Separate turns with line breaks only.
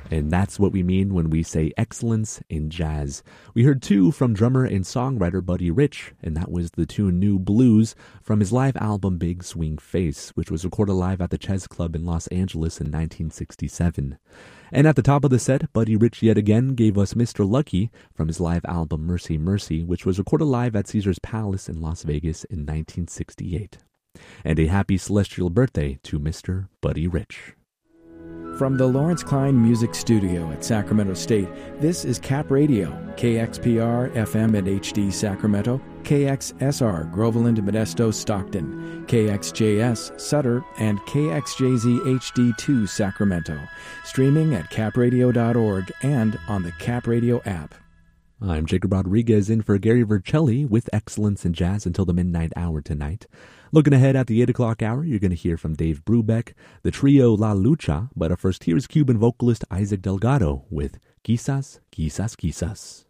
And that's what we mean when we say excellence in jazz. We heard two from drummer and songwriter Buddy Rich, and that was the tune New Blues from his live album Big Swing Face, which was recorded live at the Ches Club in Los Angeles in 1967. And at the top of the set, Buddy Rich yet again gave us Mr. Lucky from his live album Mercy Mercy, which was recorded live at Caesars Palace in Las Vegas in 1968. And a happy celestial birthday to Mr. Buddy Rich.
From the Lawrence Klein Music Studio at Sacramento State, this is Cap Radio, KXPR FM and HD Sacramento, KXSR Groveland, Modesto, Stockton, KXJS Sutter, and KXJZ HD2 Sacramento. Streaming at capradio.org and on the Cap Radio app.
I'm Jacob Rodriguez in for Gary Vercelli with Excellence in Jazz until the midnight hour tonight. Looking ahead at the 8 o'clock hour, you're going to hear from Dave Brubeck, the trio La Lucha, but first here's Cuban vocalist Isaac Delgado with Quizás, Quizás, Quizás.